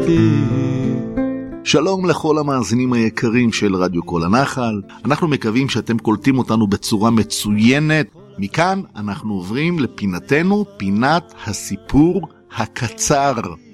שלום לכל המאזינים היקרים של רדיו כל הנחל. אנחנו מקווים שאתם קולטים אותנו בצורה מצוינת. מכאן אנחנו עוברים לפינתנו, פינת הסיפור הקצר.